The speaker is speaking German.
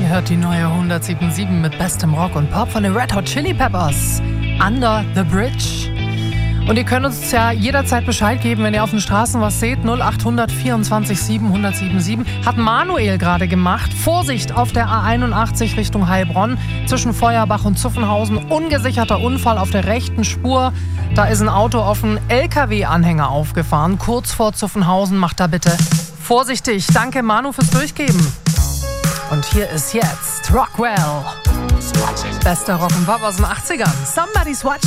Ihr hört die neue 107.7 mit bestem Rock und Pop von den Red Hot Chili Peppers. Under the Bridge. Und ihr könnt uns ja jederzeit Bescheid geben, wenn ihr auf den Straßen was seht. 0800 24 7 1077. Hat Manuel gerade gemacht. Vorsicht auf der A81 Richtung Heilbronn. Zwischen Feuerbach und Zuffenhausen. Ungesicherter Unfall auf der rechten Spur. Da ist ein Auto auf einen LKW-Anhänger aufgefahren. Kurz vor Zuffenhausen. Macht da bitte vorsichtig. Danke Manu fürs Durchgeben. Und hier ist jetzt Rockwell. Bester Rock'n'Pop aus den 80ern. Somebody's watching.